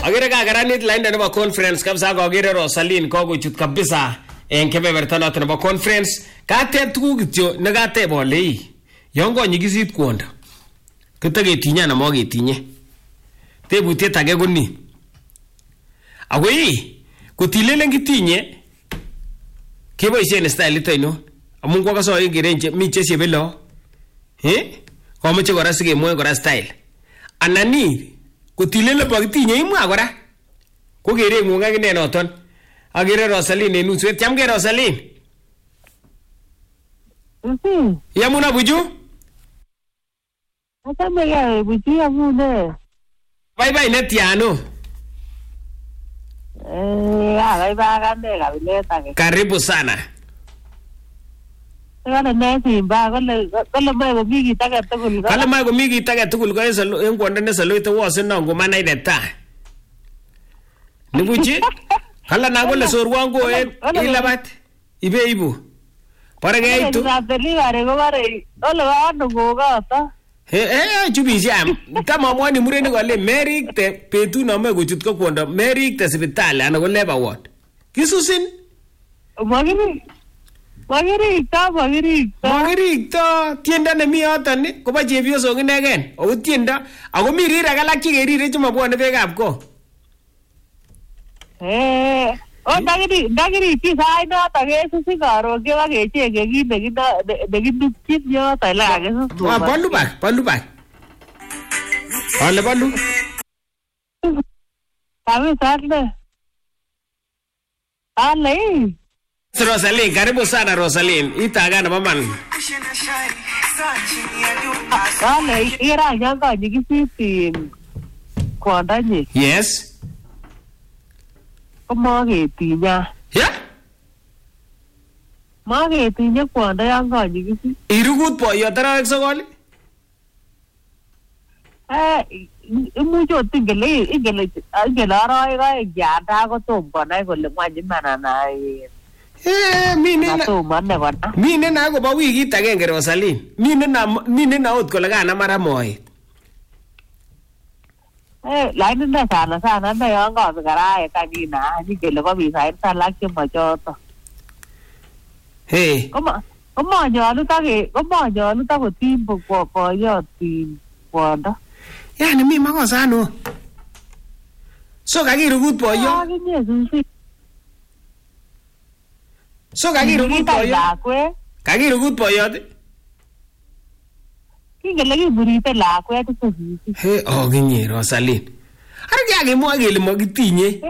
Agere kakaranit lainda nebo conference kabisa agere Rosaline kokochut kabisa en kebeberta noton nebo conference. Kateb tuguk kityo nekateb ole yon konyikisit kwondo. Kitaketinye anan moketinye. Tebutiet age koni. Ako kotilelen kitinye keboisien style ito amun kwa kaso ingerenje mi chesebelo. Komoche kora sikemwoe kora style. Anani kotilele bokitinye imwa kora. Ko kerengung akine noton. Agere Rosaline en uswet. Chamge Rosaline. Yamuna buju? Achame buju yamune. Bye netiano. Bye kande kabileta ke. Karibu sana. Kale nesimba kale mai komi kit age tugul. Kale mai komi kit age tugul ko en kwondo ne saloite wose no ngomanai neta. Nibuchi? Kala na kole sorwan ko ilabat. Ibeibu. Pare geitu. Delivery ko pare ole wano gogoto. Chubisiam. Kama mwani mureni kole merik te petu na me kochut ko kwondo. Merik te sipitali ana ko labor ward. Kisusin? Magirikto. Tienda nemi yoton ni kobo chepyosok inegen. Ako tienda ako mi rirek alak chekerire chemabwone bekab ko. Ndakirikyi sait noto kesusi karon kebakechenge kit nekinukchin yoto la kesus. Bolu bak. Ole bolu. Kabisa ne. Ale. Rosaline, karibu sana Rosaline. Itaga na maman. Ale, ira nyanga nyikisiti kwandanye. Yes. Komagetinya. Yeah? Magetinya kwanda yanga nyikisi. Irugut boyot arawek sogol? Imucho ingele arawek aeng yanda kotom konai kole mwanyi manana. Mine na kobo wikit agenge Rosaline. Mine na ot kole kana mara moet. Laini na sana na yon kabe karae kanina nikele ko bisait salak chemachoto. Komanyolu takotim boyotin kwondo. Yani mi makosa ano? So kakirugut boyot. So kakirugut boyot. Kakirugut boyot. Kingele kiburite lakwet sokisi. Kinye Rosaline. Arge akemwa kele makitinye.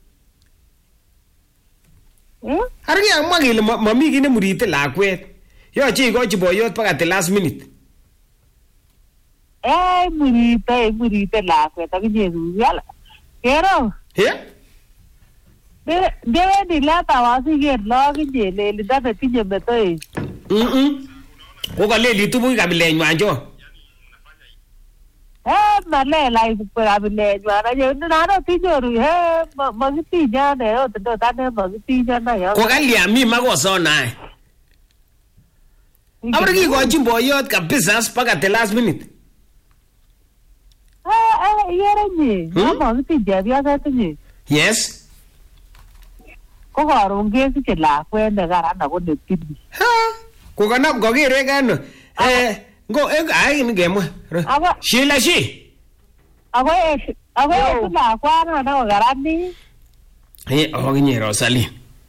Arge amwa kele mami kit nemurite lakwet. Yoche ikochi boyot paka the last minute. Murite lakwet akinye suyala. Kero. Dewe dilata wasiker lakinye leli date tinye metoe. Ko kaleli tubuki kabilenywan cho. Malela ibu kabilenywan aje nano tinyoru magitinya ne otindo tane magitinya na yo. Ko kalia mi makosa nae. Abra kikochin boyot kabisa paka the last minute. Yerenye. Magitinya biasa tinye. Yes. Ko karon kesiche lakwet ne karan ako netini. Ko kanap kokere kano. Ai ngemwa. Shila shi. Ako lakwana na kokarani. Kinye Rosaline.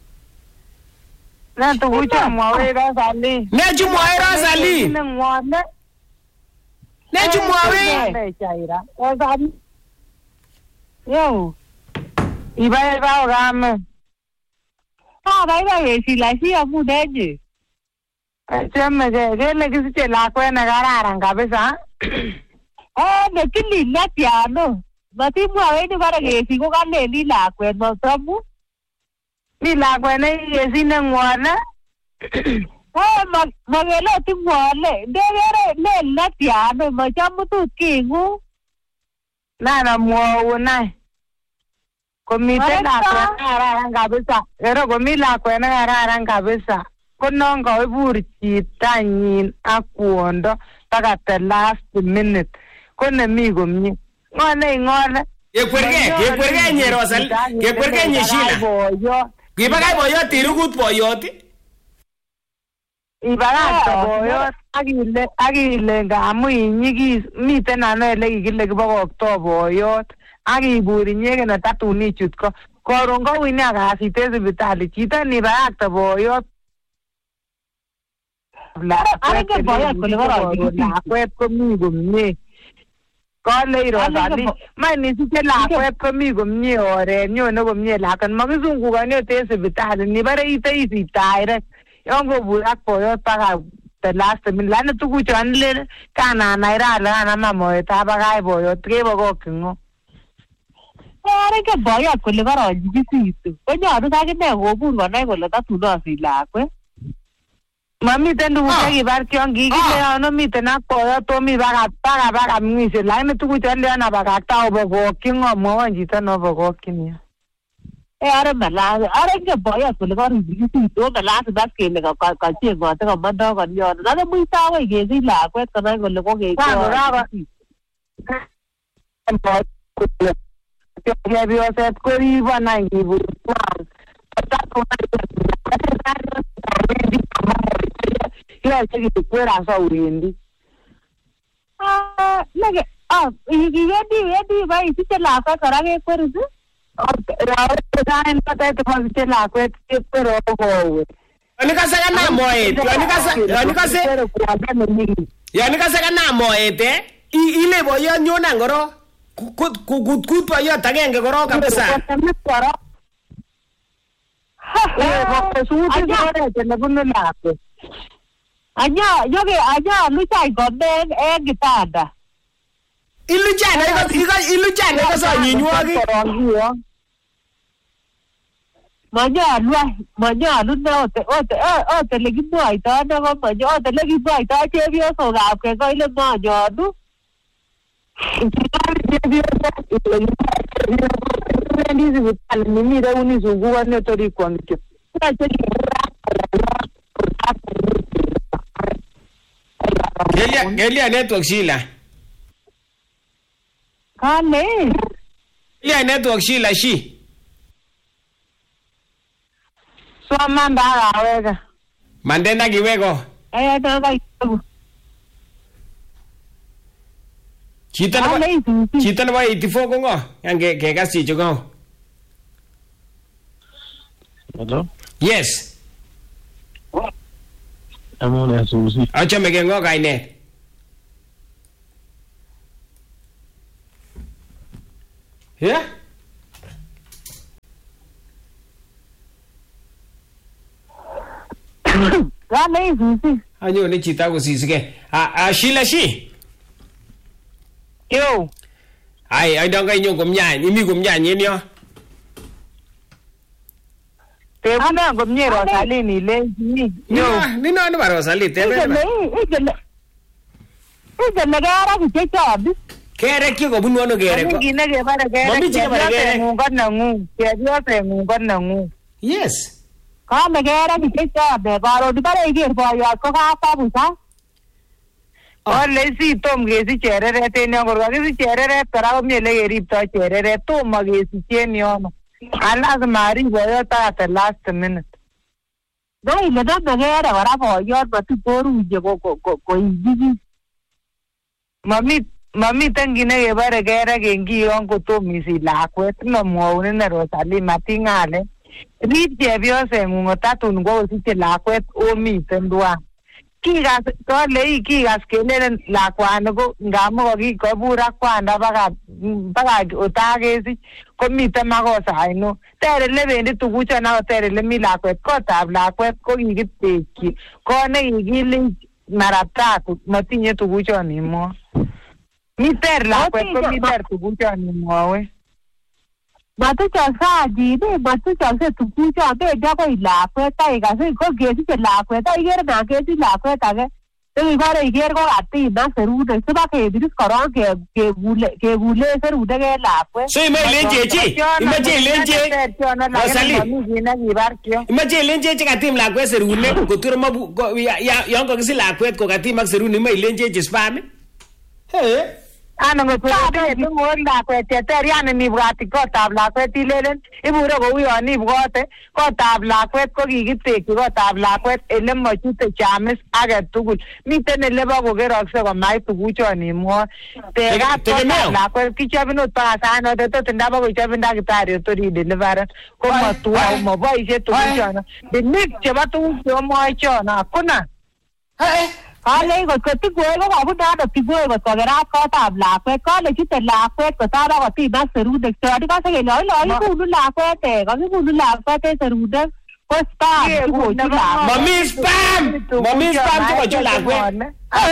Na tukucha mwawe Rosaline. Nechu mwawe Rosaline. Nechu mwawe. Rosaline. Yo. Iba ogame. Iba shila shi amu deje. Cheme kele kisiche lakwet ne kararan kabisa. Nekili netiano. Matimwae ni bara kesi ko kaleli lakwet mosomu. Ni lakwet ne kesi ne ngwane. Magele timwale. Ndegere lel netiano machamu tut kingu. Nana mwawo nai. Komite lakwet ne kararan kabisa. Ero komi lakwet ne kararan kabisa. Ko non kaibur chitanyin ak kwondo paka the last minute ko nemi komye ngone Kekwerge nye Rosalie, kekwerge nye Sheila. Kibakach boyot irukut boyot. Ibakach boyot akile ngamu inyigis miten ano ele kikile kibokokto boyot akibur inyegen tatun ichut ko. Koron kowini akasit en sipitali chito nibakakte boyot. Lakwet komi komie. Kale Rosalie, nisiche lakwet komi komie oret nyone komie lakwet makisungukani ot en sipitali nibare ite isiptaire yon kobur ak boyot baka the last minute lani tukuchon len kananai ra ale kanama moetab bakach boyot kebokokyi ng'o. Areke boyot kole karonyikisitu konyolu akine kobur konai kole tatun asich lakwet. Mamiten tuguk chekibar kion kikile yono miten ak boyot omi baka mwisho lakini tukuchon leon abakakta obokokyi ng'o mwowon chito nobokokyin yo. Are malazima areke boyot kole karonyikisitu malazima kele kachengote kamondoo konyono lale muito akoi kesich lakwet konai kole kokekoi. Chepyoset koribon any kibur yoche kekwer asaurendi. Iwendi ba isiche lakwet kora kekweris? Sait patet kosiche lakwet kekwere kowe. Yonikase kanam moet, yonikase kanam moet ile boyot nyona ngoro kut boyot agenge korok kabisa. Anya luchai komen en kitanda. Iluchane kasonyinywogik. Manyalu ne ote lekimwoito ne komanyo ote lekimwoito chepyosokab kekoi ile manyalu. Wendi sipitali nimire unisungukoni otorikwon kityo. Kelia network Sheila. Kale. Kelia network Sheila shi. Soman bakaweka. Mandenda kiweko. Nakaitoku. Chito nebo 84 ko ngo? Yan kekas chicho ngo? Hello? Yes. Amune Susi. Achome ke ngo kainet. Yeah? Kale Susi. Anyone chito kosisike. Sheila shi. Yo. Ai don't kai nyo komnyany, imi komnyany en yo. Tebuna komnye Rosalie ile Yo, ni no ne Rosalie tebe. Ige gara kichechabi. Kere ki kobunu ano kere ko. Ngine kebare kere. Mami chike bare kere. Ngungot nangu. Chepyose ngungot nangu. Yes. Kame gara kichechabi. Karo dibare iker boyot ko kapabusa. Ole si tom kesi chereret en yon korwa kesi chereret kora komie ele keripto chereret tomo kesiche en yono. Lazima arip boyot at the last minute. Dai ile dame kere kora boyot matikoruje koijiji. Mamiten kit nekebore kere kengiyon kotom isich lakwet nomwoun ine Rosalie mating'ale. Rip chepyoseng'ung tatun kosiche lakwet omiten tuwan. Kikas kelelen lakwani ko ngamu kokibur ak kwanda baka otakesich komiten makosa aino. Ter ele bendi tuguchon ako ter ele mi lakwet kotab lakwet ko kikitekyi kot nekikilech mara tatu matinye tuguchon imwoe. Mi ter lakwet ko mi ter tuguchon imwoe. Matuchokse tuguchon bendi akoi lakwet aikase ko kesiche lakwet aikere nan kesich lakwet age nekibore iker ko katimak serunek sibakebiris korong kekule serunek en lakwet. So imache ilenje Rosalie imache ilenje katim lakwet serunek kotur yon kakisich lakwet ko katim ak serunek imache ilenje spam. Hey. Ana ngote ngol lakwet ter yani nibwati kotab lakwet ilelen ibure kou yon ibwote kotab lakwet ko kikitekyi kotab lakwet ele machute chamis age tugul miten ele bokokerokse komait tuguchon imwoe tegat lakwet kichobin ot pasanote tot ndabokochobin dakitari otori deliveren komatwa moboishe tuguchon binik chebo tuguk chemwoe chon hakuna kale kotikwe ko kabunado tikwe ko kerat kotab lakwet kale chute lakwet kotaba kotima serudek chodi kase kele oi kunu lakwet kakikunu lakwet serudek ko spam mami spam kochut lakwet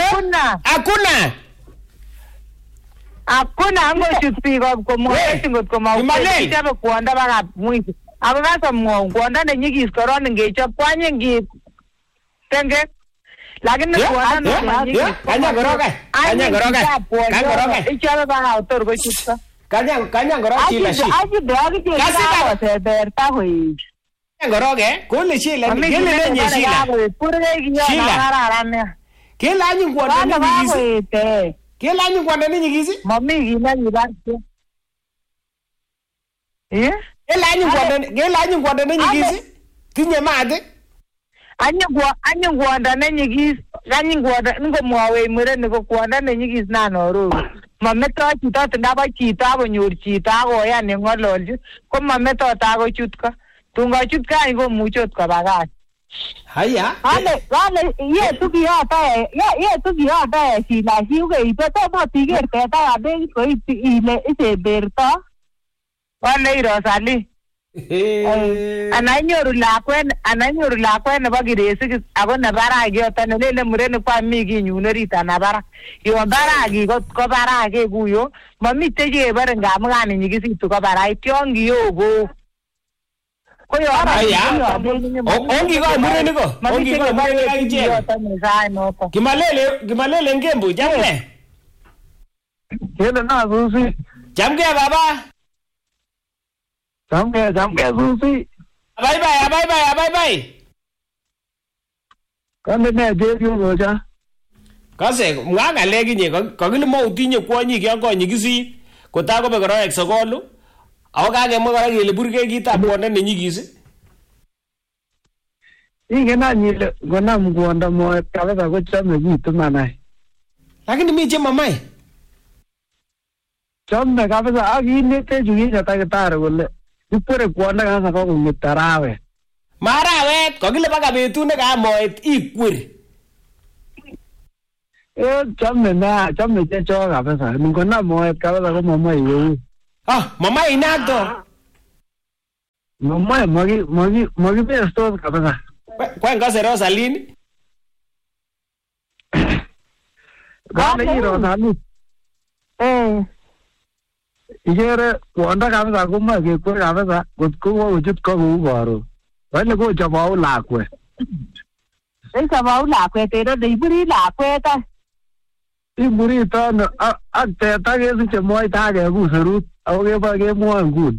hakuna ngochut biik komwoe ngot komauche chabe kwonda baka mwisho ako kasa mwong kwonda nenyigis koron ngechop kwanye ngi tenge lakini kanya goroga ichabe baka autor ko chutsa kanya goroga chila shi aji dogi je ka se berta hoi goroge kole shila kele lenye shila purge giya nararane kele anyi kwonda nyigisi kele anyi kwonda nyigisi mami gina nyibarte kele anyi kwonda nyigisi tinye mate Anyi gwanda nenyigis ganyi gwanda ngomwawe muren ko gwanda nenyigis nanoro mameto chito tindabo chito akonyor chito akoyan ngololji ko mameto ta ko chutka tunga chutka ngomuche ot kabagach haya wale ye tukiyata shila shiuge ipeto motiger teta ade ko ile iseberto wale Rosalie ananyoru lakwet nebo kiresik ako nebarak yoto nelele murenik kwa mi kinyun orit anabarak yon barak ko barak kekuyo mamite chebore ngamu kani nyikisitu ko barak tiongi yogo ko yo ongi ko murenik akichek kimalele ngembu jamge kele na susi jamge baba Jamge susi. Bye. Kande ne jeju roja. Kase mwaga legi nye kakile mo utinye kwonyi kyo konyigisit kotako be koroek sokolu ako kakemwa kora kele burke kitab kwonda nenyigis Ingena nyile konam kwonda moet kabisa kochome kitu manai lakini mi che mamai chome kabisa akinete chukinye takitari kole ipure kwonda kabisa kokong'et arawet marawet kakile baka betut nekamoet ikwer chome chechok kabisa ngonam moet kabisa komamoi yeu mamai inato mamoi makibestos kabisa kwen kase Rosaline kale ki Rosaline ikere kwonda kabisa komoe kekwer kabisa kotko kochut ko kou karon wale kochobou lakwet chobou lakwet eno neiburi lakwet iburi tono ak teta kesiche moita akekuu serut ako kemwoe nguni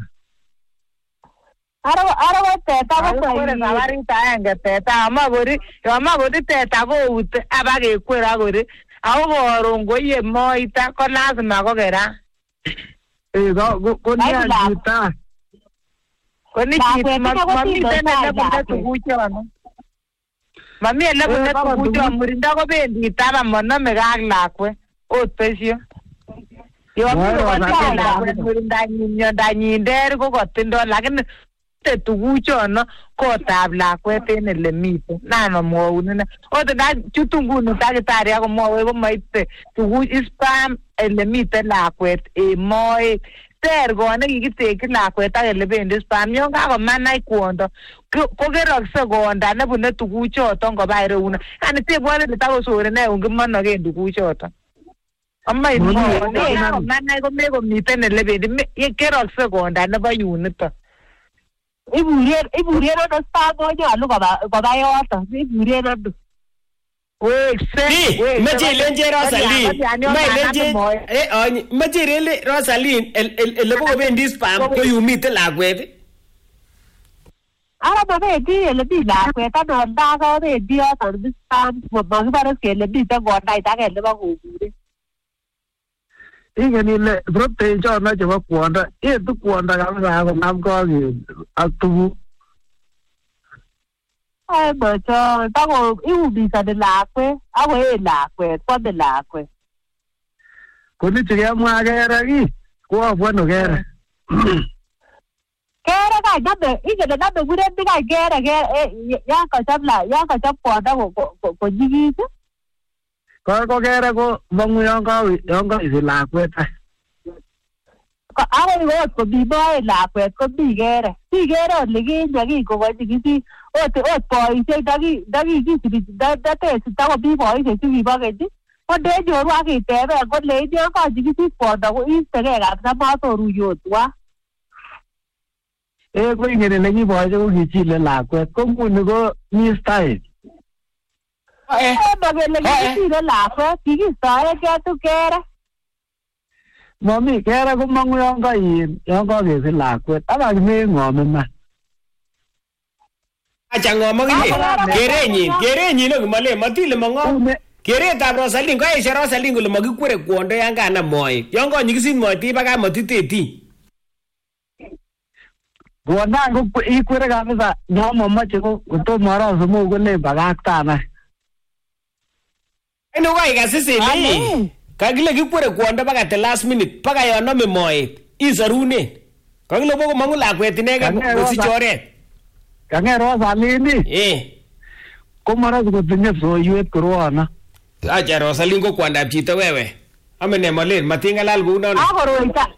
Arawa teta ko sabarit aenge teta ama kori teta koute abakekwer akori ako koron koye moita ko lazima kokera konia chita koni chita mamiten elebunde tuguchon mami elebunde tuguchon murindo kobendi taba monome ak lakwet ot besio murindonyin der ko kotindo lakini tuguchon kotab lakwet en ele miten nan amwoun ine ot ndachutu nguni takitari akomwowe komoite tuguch spam ele miten lakwet en moet ter kot nekikitekyi lakwet ak ele bendi spam yon kakomanach kwondo kokerokse konda nebune tuguchoton koba ireuno yani tebwone ile takosore ungimonoken tuguchoton amai kakomanach komekomiten ele bendi kerokse konda nebo yuniton iburien ano spam nyolu koba yoton iburien ano meche ilenje Rosaline ele bokobendi spam koyumite lakwet ara mabendi ele mi lakwet anonda kobendi yoton spam makibore kele miten kondait ake nebo kobure ingen ile protein chono chebo kwondo etu kwondo kabisa konam kogit ak tuguk. Ai bocho tako iubisani lakwet ako lakwet kwame lakwet. Konichigei mwa kere ki koabwanu kere. Kere ka nabe ingen nabe muren ka kere yan kachop kwondo ko nyigis. Ko kere ko mangu yon kaisi lakwet. Ako iwot ko biboe lakwet ko bi kere. Bi kere ole kinye kikokochi kisi ot boisiek dakikisiri datesi tako bi boisiek chekibo keny. Ko ndenyoru ak iteben kolein yon kachikisit kwondo ko istegei kabisa matoruyotwa. Ko ingen nekiboisie ko kichile lakwet ko nguni ko mi style. Makele kichile lakwet kikistoengei tu kere. Mami kere ko mangu yon kakesich lakwet akakimeng'om iman. Acha ng'om akine kerenyin okimole matile mang'om. Keretab Rosaline koesha Rosaline kole makikwere kwondo yan kanam moet. Yon konyikisit moet ibaka matiteti. Kwondo ko ikwere kabisa yon mamache ko kotomo around somok kolen bakaktana. Eno ko ikasisele. Kakile kikwere kwondo baka the last minute baka yon nome moet isorunen. Kakile boko mangu lakwet inegen kosich oret. Kang'et Rosaline. Komaraisi kotinye soiwet korwono. Acha Rosaline ko kwandab chito wewe. Amene malel mating'alal kou nono. Akoroita.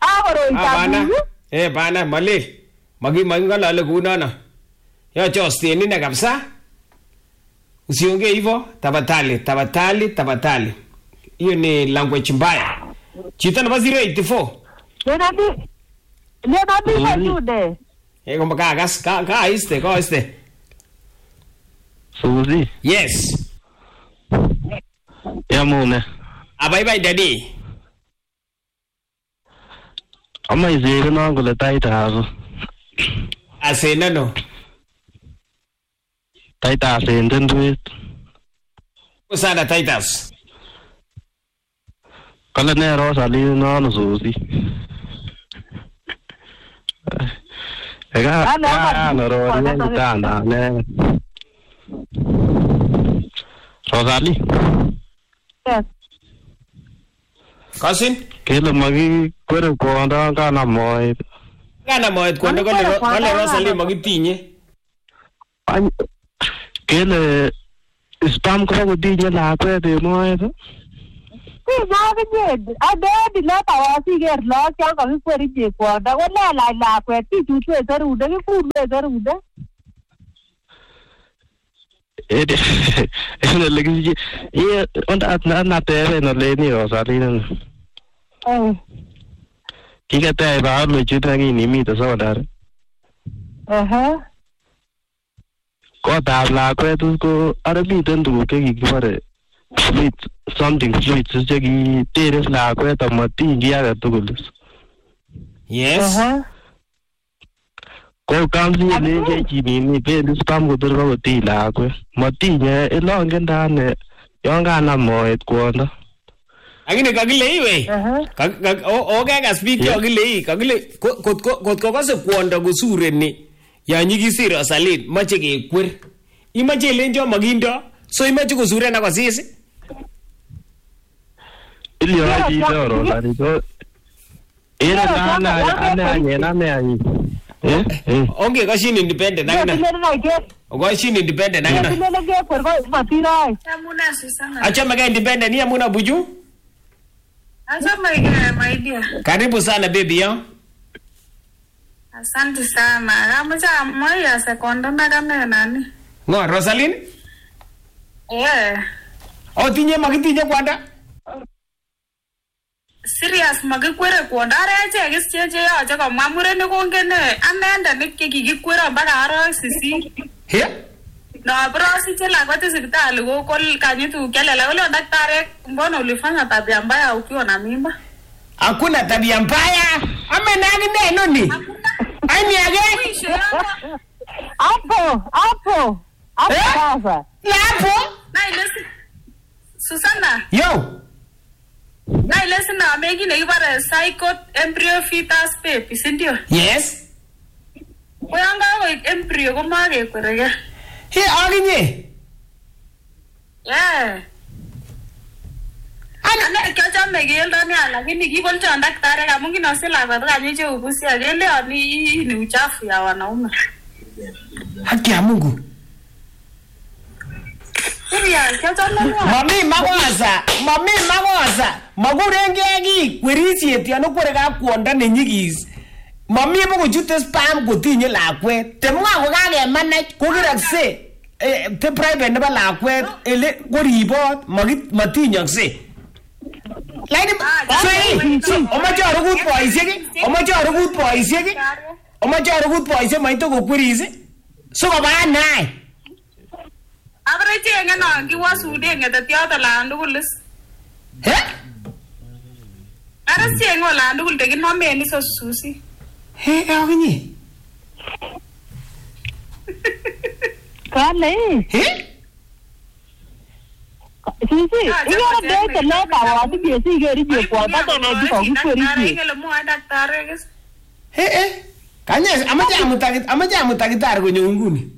Bana malel. Making'alale kou nono. Yoche osteni na kabisa. Usiongee hivyo tafadhali. Hiyo ni language mbaya. Chito namba 084. Nena bipa jude. Koma kaiste. Suzi. Yes. Yamune. Bye daddy. Ama izere no ngole taita. Asena no. Taita sendenduit. Usana taitas. Kala ne Rosaline no Suzi. Ega no Rosaline tanda ne. Rosaline. Yes. Cousin? Kele magi kwere kwondo kana moet. Kana moet kwondo kole Rosaline magitinye. Kele spam ko kotinye lakwet e moet. Makinye adedi leta wasiker lok yan kakikweri chepwondo ko lelach lakwet kichutu eserunde kikuru eserunde. Ele kiji onda na tebe no le ni Rosaline. Kikete ba lo chuta ngini mito sodar. Ko tab lakwet ko arabiten tuguk chekikibare fluid something fluid cheki teres lakwet amatingi age tugul. Yes. Ko kamsi ne chini ni bendi spam ko durba ko ti lakwet. Matinye elongen dane yon kana moet kwondo. Lakini kakile iwe. Okeka speak kakile kotko kose kwondo kusureni ya nyikisi Rosaline mache kekwer. Imache lenjo magindo so imache kusuren ako sisi. Ili waji doro lari so. Era nana. Onge kashin independent agina. Kashin independent agina. Acha maga independent ni amuna buju. Acha my dear. Karibu sana baby yo. Asante sana. Kama moja sekondo na kama nani? No Rosaline? Tinye makitinye kwanda? Serious magikwere kwanda areche kischeche yoche komwa mureni kongene anenda nikikikwere mpaka aro sisi. No brosiche lakwati hospitali kol kanyitu kelele ule daktari mbona ulifanya tabia mbaya ukiwa na mimba? Hakuna tabia mbaya. Ame nani neni? Ai age? Hapo sasa. Na hapo? Na ile Susana. Yo. Na ile sina mengi nekibare zygote embryo fetus baby, si ndio? Yes. Ko yanga koik embryo ko makekwerege. He aginye. Yeah. Ane kiachame keldo nia lakini kibolchon daktari amun kinose lakwet kanyeche ubusia keleoni ni uchafu ya wanaume. Haki ya Mungu. Mami makosa. Magurenge ki kwerisiet yon okwere ka kwonda nenyigis. Mami bokochute spam kotinye lakwet. Temwa ko kakemanach kokirokse te private nebo lakwet ele koribot matinyokse. Lakini omoche arukut boisiek maito kokweris sikoba nae. Abare chenge non kiwasude ngetetiot olan tugul is. He? Ara chenge olan tugul tekinomen iso susi. He akinye. Kale. He? Sisi, iyo dete leka watu kiesi geri je kwa bata na jiko kukweri. Ngele mwa daktari kis. He. Kanyes amache amutakitar konyo nguni.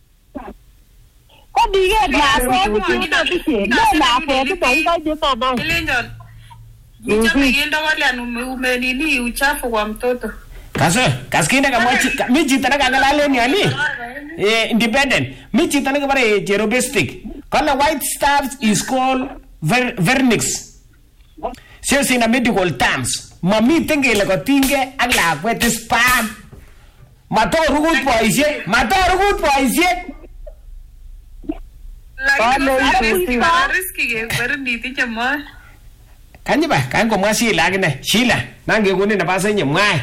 Ko dige lakwet kino dike. La lakwet ko ikaje mama. Ilenjon. Nichame kindo kolian umenini uchafu kwa mtoto. Kaskinde kamwachi mi chito nekakalalen yani. Independent. Mi chito nekabare cherobistic. Kala white stars is called vernix. Says in a medical terms. Mamiten kele kotinge ak lakwet spam. Matorukut boisiek. Riski ke bernditi chemo. Kanyi ba, kan komwa Sheila akine. Sheila, nangekoni nabas enye mwae.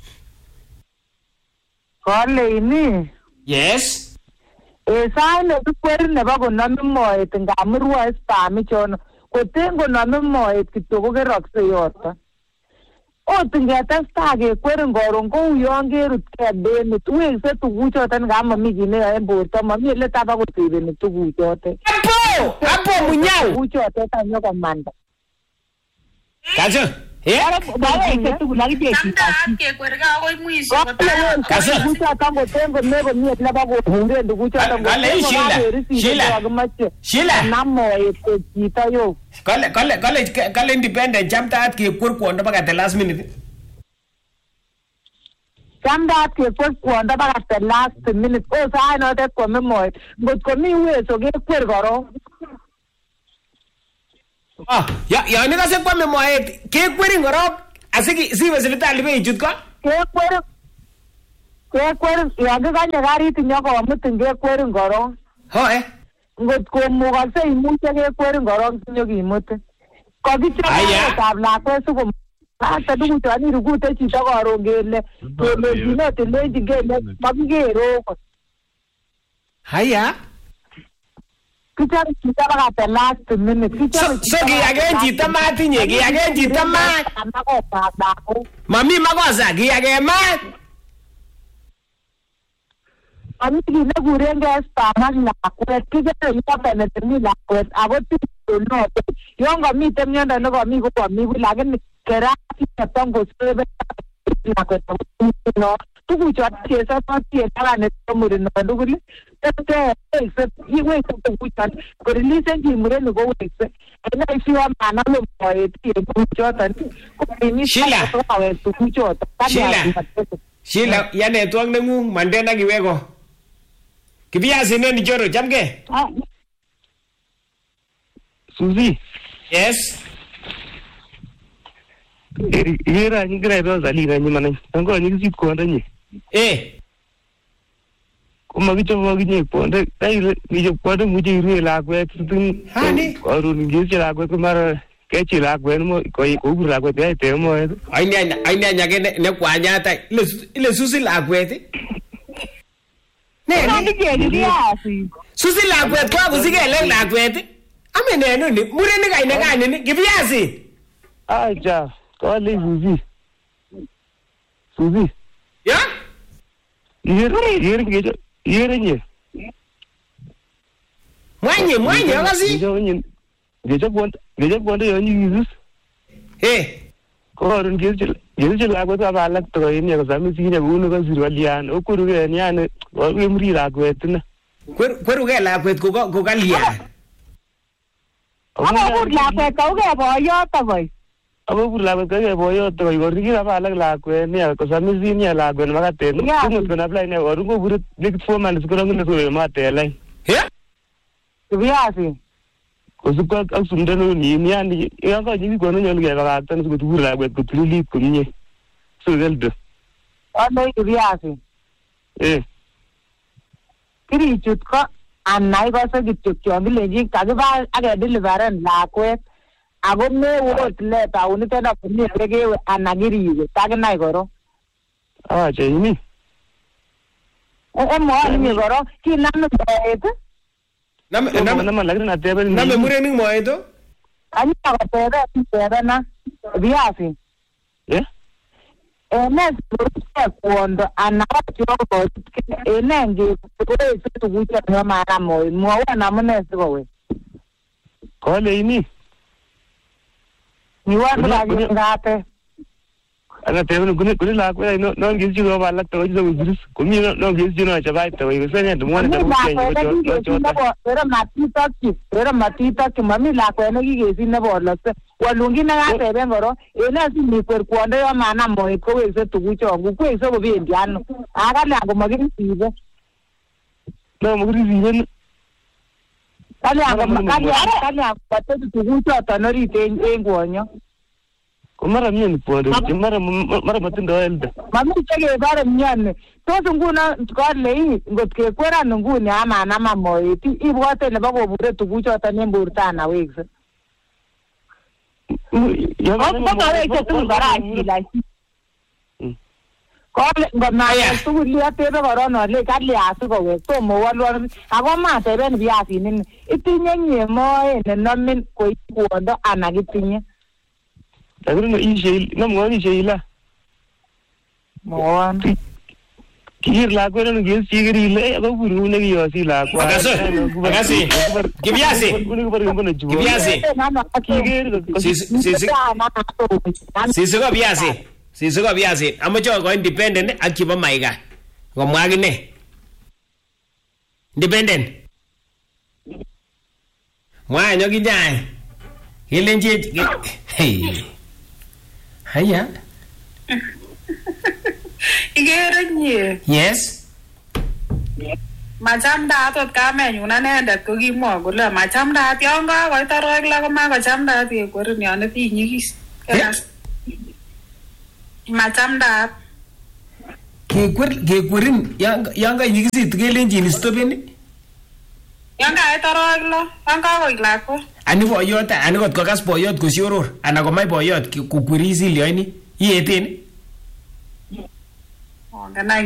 Kale ini. Yes. Sait nekikweri nebo konome moet ngamun rwoe spam ichono. Koten konome moet kityo kokerokse yoto. Ot ngetestai kekwerin koron kou yon kerutkei denit wekse tuguchoton nga mami kit neyoe en borto mami ele tabakotebeni tuguchotet. Apo munyao. Tuguchotet anyokomanda. Kaso. Bawekse tugul akijechita. Kekwerga akoi mwisho. Kaso. Tuguchoton koten komie komie ele bakoburen tuguchoton. Kale Sheila. Nam moet chito yo. Kale independent chamtaat kekwer kwondo baka the last minute. Chamtaat kekwer kwondo baka the last minute. Sait notet kwome moet. Ngot komi uwezo kekwer korong. Yon ikose kwame moet kekwerin korong siwe sipitali beichut ko? Kekwerin yon kikanye karit inyokomutin kekwerin korong. Ngot komukokse imuche kekwerin korong sinyokimutin. Kokichobetab lakwet sikomata tuguchon irukute chito koron kele kinet ilenjin kele makikere okot. Haya. Kichobe chito baka the last minute. So kiyaken chito matinye, kiyaken chito mat. Mami makosa, kiyaken mat. Mami kit nekurengei spam ak lakwet, kikere yopeneteni lakwet ako tunotet. Yon komiten miondo nekomi ko komi lakini kerat kineton kosebe lakwet no. Tuguchoton chesototin ak netomureno tugul wekse tuguchon korelisen chi murenik kowekse ene siwa manome moet tuguchoton kowek tuguchoton. Sheila, ya network nengung manden ak iweko. Kipiasinen ichoro chamke. Susi. Yes. Yera ni gra ba zalina ni manai. Tango ni kisit ko ndani. Kuma kicho ginye ponde dai ni jo kwado muje iru lakwet tin. Hani. Arun ngi lakwet kumara kechi lakwet mo ko gur lakwet ya te mo. Aina nyake ne kwanyata ile susi lakwet. Susi lakwet kwa kusikele lakwet. Amene nuni mureni kaine kanini kipiasi. Aja, kali Susi. Ya? Yere nye. Mwanye wakasi. Gejo bonde yoni yuzus. Koron kesiche lakwet ab alak tokoin ya kosamis inye kouni kosir walian okweruke yani wemri lakwet ine. Kweruke lakwet ko kalyan. Abur lakwet kauke boyot akoi. Abur lakwet kauke boyot akoi koriki ab alak lakwet ni kosamis inye lakwet makatet. Kumut kon apply ne koron kobure nekit 4 months korongune so matelai. Viazi. Kosubkwa ak sumdo ni yani yon konyiki kono nyolu kebakakta sikotukur lakwet kotililit komie sikeldo. Ole viazi. Kirichut ko anai kose kityok yon kilenjin kakibal akedeliveren lakwet ako mewot letaunet komie kekewe anan kiriwe takinai korong. Cheini. Moani korong kiname moet. Nama lakini nateben. Name murenik moet o? Anya kotebena viazi. Nes kwondo anan ko enenge koese tugucho no mara moi mwawon amune sikowe. Kole ini. Niwan ngate. Ana teben kuni lakwet no ngisi ko balak to jiso virus kumi no ngisi no chabai to isenya dumone to kenya Pero matito mami lakwet ne kikesi ne bolokse walungi na gateben koro ene si ni kwondo yo mana moi ko wese tugucho kwese ko bendi ano akale ngo magirisibe no magirisibe kale patu tugucho tanorite en kwonyo. Mara mien podo, mara matindo elda. Mami chege bare mien. Tos nguna kole ngot ke kwera nguni ama na mamo eti ibwote ne bako bure tugucho tanen burtana wekse. Yo baka wekse tu baraji la. Kole ngona tu liya tebe korono le kali asu ko we to mo walwa ako ma tebe ni biasi ni itinye nyemo ne nomin ko ikuondo anagitinye. Lakini no ishe no mwani sheila. Mwan. Kir la kwenda no gesi chigiri le ko buru ne kiyosi la kwa. Akasi. Kibiasi. Kibiasi. Sisi ko biasi. Sisi ko biasi. Amocho ko independent ak kibo maiga. Komwa akine. Independent. Mwa nyo kinyae. Kilenji hey. Haya. Igere nye. Yes. Machamdaat ot kamenyun anendet ko kimwa kole machamdaat yon kakoit arawek lo komakochamdaat kekwerin yon itinye nyigis. Machamdaat. Kekwerin yon kainyigisit kelenjin stopen. Yon kait arawek lo, yon kakoik lakwa. Ani boyot, ani kot kokas boyot kosioror, ana komai boyot kukwiri silioini, iyeten. Ganai